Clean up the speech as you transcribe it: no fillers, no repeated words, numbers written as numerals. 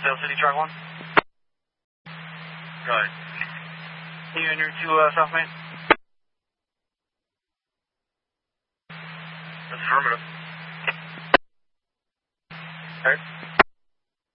Sale City, Track 1. Go ahead. Can you enter to South Main? That's affirmative. Okay.